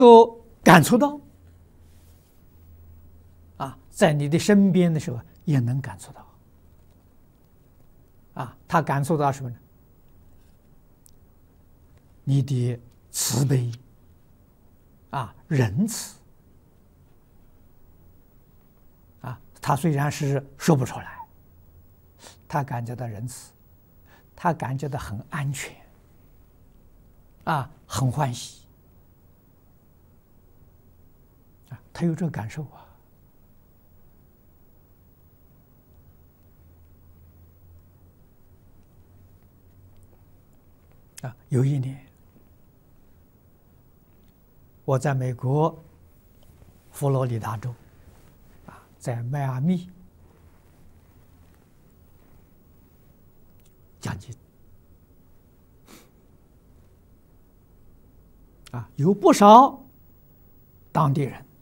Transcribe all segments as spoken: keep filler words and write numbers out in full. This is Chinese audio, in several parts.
够感触到啊，在你的身边的时候也能感触到啊，他感触到什么呢？你的慈悲啊，仁慈啊，他虽然是说不出来，他感觉到仁慈，他感觉到很安全啊，很欢喜啊，他有这个感受啊。啊，有一年，我在美国佛罗里达州，啊，在迈阿密讲经，啊，有不少当地人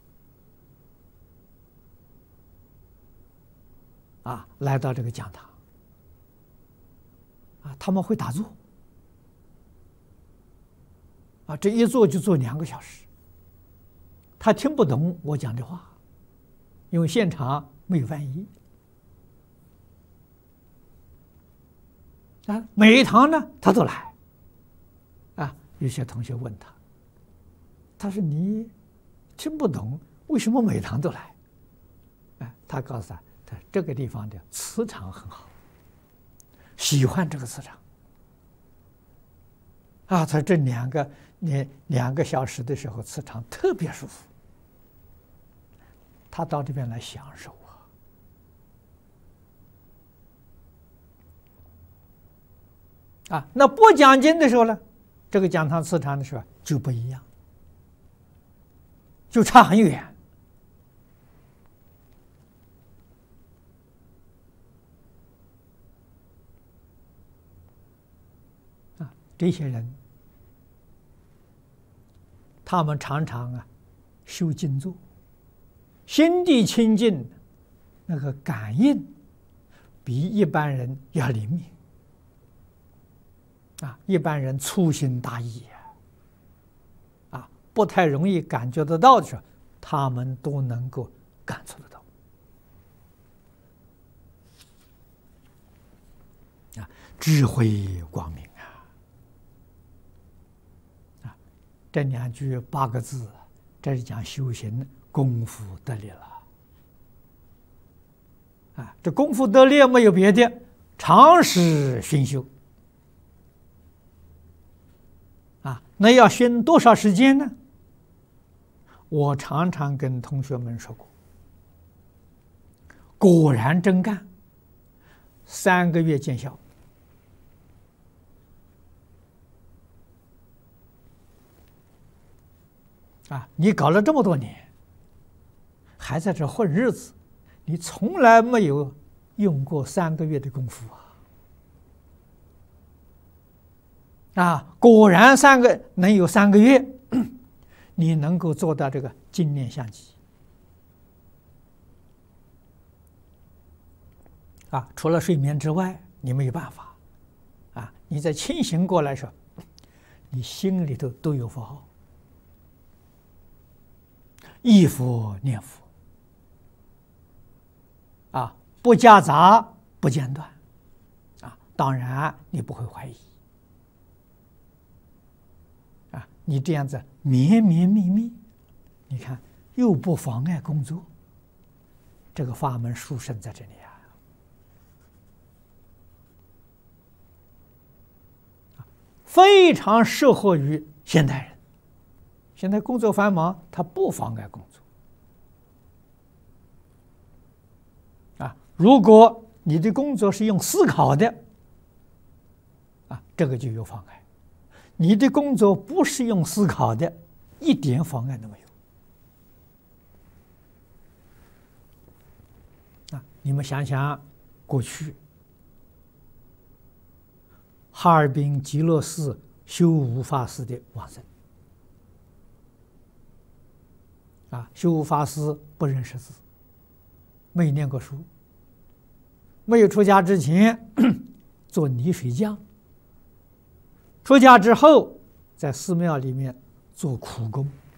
啊来到这个讲堂，啊，他们会打坐。啊，这一坐就坐两个小时，他听不懂我讲的话，因为现场没有翻译。啊，每一堂呢他都来。啊，有些同学问他，他说你听不懂，为什么每堂都来？啊，他告诉他，他这个地方的磁场很好，喜欢这个磁场。啊，他这两个。你两个小时的时候，磁场特别舒服，他到这边来享受啊！啊，那不讲经的时候呢，这个讲堂磁场的时候就不一样，就差很远啊！这些人。他们常常啊修静坐，心地清净，那个感应比一般人要灵敏啊。一般人粗心大意啊，不太容易感觉得到的时候，他们都能够感触得到啊，智慧光明。这两句八个字，这是讲修行功夫得力了啊！这功夫得力没有别的，常时熏修啊。那要熏多少时间呢？我常常跟同学们说过，果然真干，三个月见效。啊，你搞了这么多年，还在这混日子，你从来没有用过三个月的功夫啊！啊，果然三个能有三个月，你能够做到这个精念相继啊！除了睡眠之外，你没有办法啊！你在清醒过来的时候，你心里头都有佛号。忆佛念佛啊，不夹杂，不间断啊，当然你不会怀疑啊，你这样子绵绵密密，你看又不妨碍工作，这个法门殊胜在这里啊，非常适合于现代人。现在工作繁忙，它不妨碍工作啊。如果你的工作是用思考的啊，这个就有妨碍；你的工作不是用思考的，一点妨碍都没有啊。你们想想，过去哈尔滨极乐寺修无法师的往生。啊，修无法师不认识字，没念过书，没有出家之前做泥水匠，出家之后在寺庙里面做苦工。